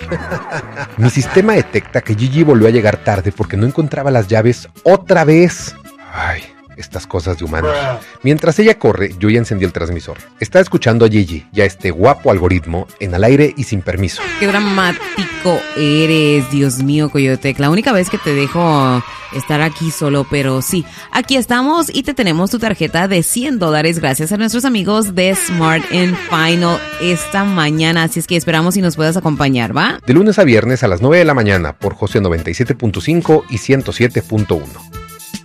Mi sistema detecta que Gigi volvió a llegar tarde porque no encontraba las llaves otra vez. Ay, estas cosas de humanos. Mientras ella corre, yo ya encendí el transmisor. Está escuchando a Gigi, ya este guapo algoritmo, en al aire y sin permiso. Qué dramático eres, Dios mío, Coyotec. La única vez que te dejo estar aquí solo, pero sí, aquí estamos y te tenemos tu tarjeta de $100 gracias a nuestros amigos de Smart & Final esta mañana. Así es que esperamos si nos puedas acompañar, ¿va? De lunes a viernes a las 9 de la mañana por José 97.5 y 107.1.